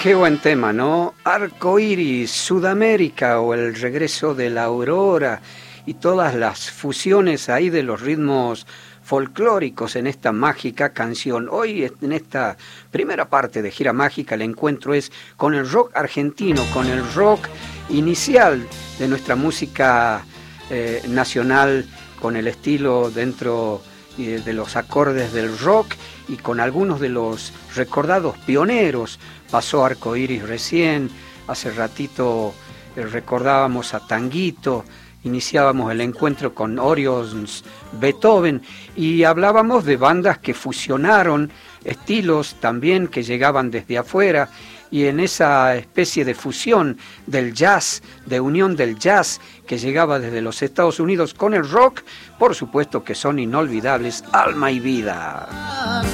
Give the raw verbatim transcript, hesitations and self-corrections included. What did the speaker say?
Qué buen tema, ¿no? Arcoíris, Sudamérica o el regreso de la aurora y todas las fusiones ahí de los ritmos folclóricos en esta mágica canción. Hoy en esta primera parte de Gira Mágica el encuentro es con el rock argentino, con el rock inicial de nuestra música eh, nacional, con el estilo dentro eh, de los acordes del rock y con algunos de los recordados pioneros. Pasó Arcoíris recién, hace ratito eh, recordábamos a Tanguito, iniciábamos el encuentro con Orion's Beethoven y hablábamos de bandas que fusionaron estilos también que llegaban desde afuera, y en esa especie de fusión del jazz, de unión del jazz que llegaba desde los Estados Unidos con el rock, por supuesto que son inolvidables Alma y Vida.